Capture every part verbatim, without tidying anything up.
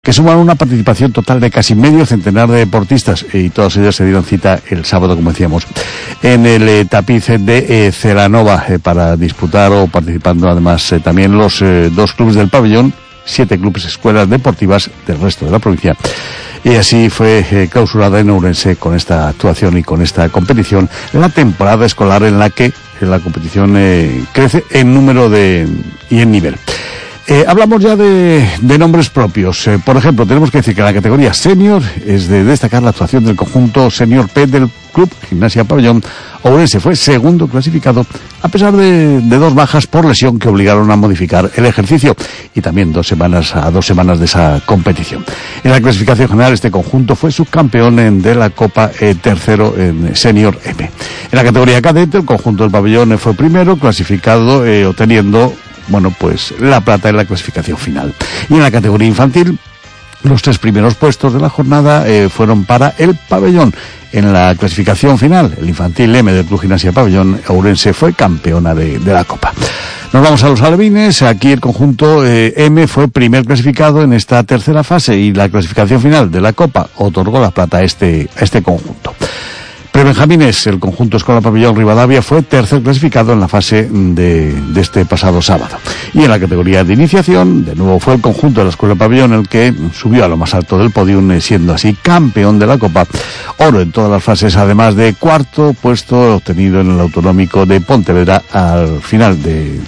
que suman una participación total de casi medio centenar de deportistas, y todas ellas se dieron cita el sábado, como decíamos, en el eh, tapiz de eh, Celanova, eh, para disputar o participando además eh, también los eh, dos clubes del pabellón, siete clubes escuelas deportivas del resto de la provincia. Y así fue eh, clausurada en Ourense con esta actuación y con esta competición la temporada escolar, en la que la competición eh, crece en número de y en nivel. Eh, hablamos ya de, de nombres propios. Eh, por ejemplo, tenemos que decir que en la categoría senior es de destacar la actuación del conjunto Senior P del Club Gimnasia Pabellón. Ourense fue segundo clasificado, a pesar de, de dos bajas por lesión que obligaron a modificar el ejercicio, y también dos semanas a dos semanas de esa competición. En la clasificación general, este conjunto fue subcampeón en, de la Copa, eh, tercero en Senior M. En la categoría cadete, el conjunto del pabellón fue primero clasificado, eh, obteniendo bueno, pues la plata en la clasificación final. Y en la categoría infantil, los tres primeros puestos de la jornada eh, fueron para el pabellón. En la clasificación final, el infantil M del Club Gimnasia Pabellón, Ourense fue campeona de, de la Copa. Nos vamos a los alevines. Aquí el conjunto eh, M fue primer clasificado en esta tercera fase, y la clasificación final de la Copa otorgó la plata a este, a este conjunto. Prebenjamines, el conjunto Escola Pabellón Rivadavia fue tercer clasificado en la fase de, de este pasado sábado. Y en la categoría de iniciación, de nuevo fue el conjunto de la Escuela Pabellón el que subió a lo más alto del podium, siendo así campeón de la Copa. Oro en todas las fases, además de cuarto puesto obtenido en el autonómico de Pontevedra al final de,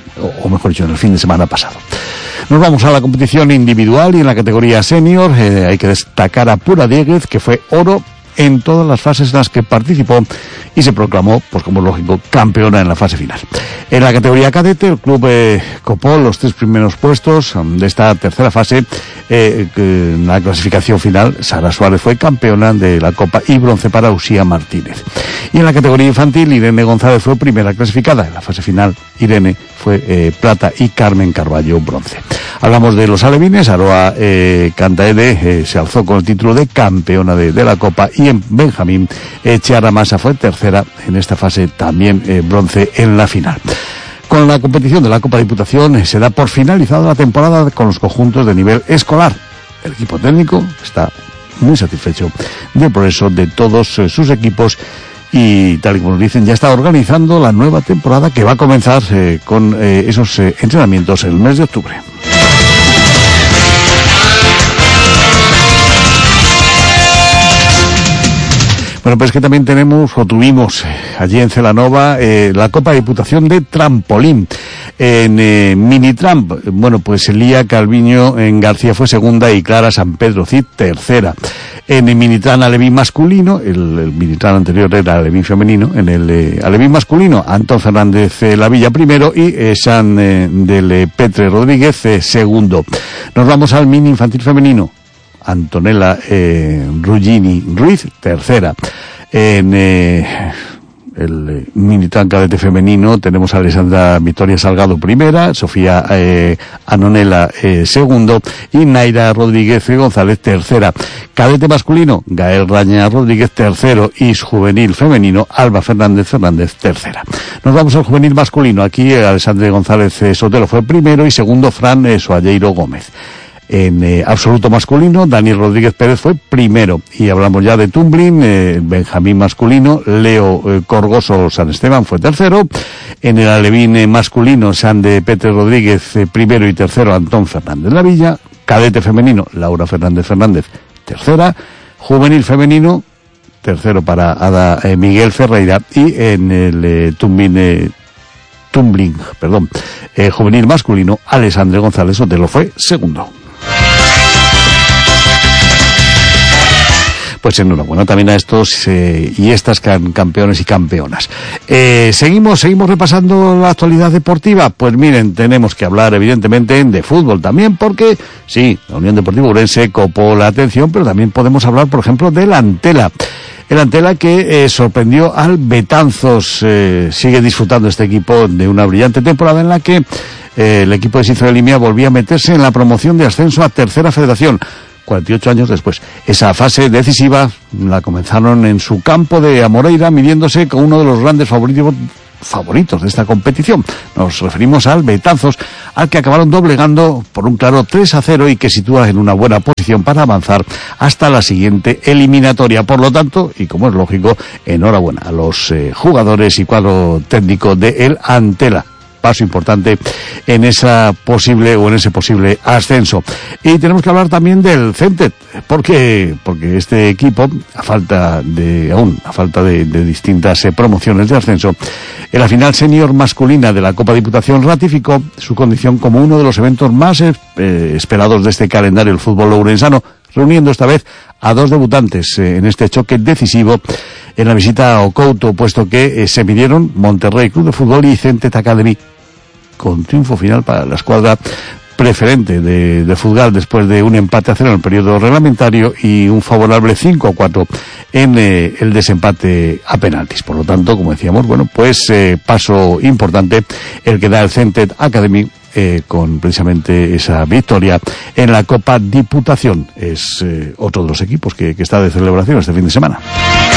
o mejor dicho, en el fin de semana pasado. Nos vamos a la competición individual, y en la categoría senior eh, hay que destacar a Pura Dieguez, que fue oro en todas las fases en las que participó, y se proclamó, pues como es lógico, campeona en la fase final. En la categoría cadete, el club eh, copó los tres primeros puestos um, de esta tercera fase. Eh, en la clasificación final, Sara Suárez fue campeona de la Copa, y bronce para Usía Martínez. Y en la categoría infantil, Irene González fue primera clasificada. En la fase final, Irene fue eh, plata y Carmen Carballo bronce. Hablamos de los alevines. Aroa eh, Cantaede eh, se alzó con el título de campeona de, de la Copa, y en Benjamín, eh, Chiara Massa fue tercera en esta fase, también eh, bronce en la final. Con la competición de la Copa Diputación eh, se da por finalizada la temporada con los conjuntos de nivel escolar. El equipo técnico está muy satisfecho del progreso de todos eh, sus equipos, y tal y como nos dicen, ya está organizando la nueva temporada, que va a comenzar eh, con eh, esos eh, entrenamientos el mes de octubre. Bueno, pues que también tenemos, o tuvimos eh, allí en Celanova, eh, la Copa Diputación de Trampolín. En eh, Minitramp, bueno, pues Elía Calviño en García fue segunda, y Clara San Pedro Cid tercera. En el Minitran alevín masculino, el, el Minitran anterior era alevín femenino, en el eh, alevín masculino, Antón Fernández eh, Lavilla primero, y eh, San eh, del eh, Petre Rodríguez eh, segundo. Nos vamos al mini infantil femenino. Antonella eh, Ruggini Ruiz, tercera. En eh, el eh, Minitran cadete femenino tenemos a Alessandra Victoria Salgado primera, Sofía eh, Anonela eh, segundo, y Naira Rodríguez González tercera. Cadete masculino, Gael Raña Rodríguez tercero, y juvenil femenino, Alba Fernández Fernández tercera. Nos vamos al juvenil masculino. Aquí eh, Alessandra González eh, Sotelo fue primero, y segundo Fran eh, Soalleiro Gómez. En eh, absoluto masculino, Daniel Rodríguez Pérez fue primero. Y hablamos ya de tumbling, eh, Benjamín masculino, Leo eh, Corgoso San Esteban fue tercero. En el alevín eh, masculino, San de Petre Rodríguez eh, primero, y tercero Antón Fernández Lavilla. Cadete femenino, Laura Fernández Fernández tercera. Juvenil femenino, tercero para Ada eh, Miguel Ferreira. Y en el eh, tumbling eh, tumbling, perdón, eh, juvenil masculino, Alessandro González Sotelo fue segundo. Pues enhorabuena también a estos eh, y estas can, campeones y campeonas. Eh, seguimos, seguimos repasando la actualidad deportiva. Pues miren, tenemos que hablar evidentemente de fútbol también, porque sí, la Unión Deportiva Ourense copó la atención, pero también podemos hablar, por ejemplo, del Antela. El Antela que eh, sorprendió al Betanzos. Eh, sigue disfrutando este equipo de una brillante temporada en la que eh, el equipo de Sinzo de Limia volvía a meterse en la promoción de ascenso a Tercera Federación. cuarenta y ocho años después. Esa fase decisiva la comenzaron en su campo de Amoreira, midiéndose con uno de los grandes favoritos, favoritos de esta competición. Nos referimos al Betanzos, al que acabaron doblegando por un claro tres a cero y que sitúa en una buena posición para avanzar hasta la siguiente eliminatoria. Por lo tanto, y como es lógico, enhorabuena a los eh, jugadores y cuadro técnico de el Antela. Paso importante en esa posible o en ese posible ascenso. Y tenemos que hablar también del Centet, porque porque este equipo, a falta de aún a falta de, de distintas eh, promociones de ascenso, en la final senior masculina de la Copa Diputación ratificó su condición como uno de los eventos más eh, esperados de este calendario del fútbol ourensano, reuniendo esta vez a dos debutantes eh, en este choque decisivo en la visita a Ocouto, puesto que eh, se midieron Monterrey Club de Fútbol y Centet Academy, con triunfo final para la escuadra preferente de, de Fútbol después de un empate a cero en el periodo reglamentario y un favorable cinco a cuatro en eh, el desempate a penaltis. Por lo tanto, como decíamos, bueno, pues eh, paso importante el que da el Centet Academy eh, con precisamente esa victoria en la Copa Diputación. Es eh, otro de los equipos que, que está de celebración este fin de semana.